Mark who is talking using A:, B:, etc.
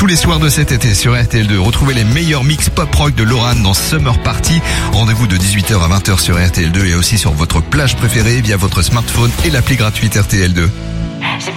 A: tous les soirs de cet été sur RTL2. Retrouvez les meilleurs mix pop-rock de Lorraine dans Summer Party. Rendez-vous de 18h à 20h sur RTL2 et aussi sur votre plage préférée via votre smartphone et l'appli gratuite RTL2.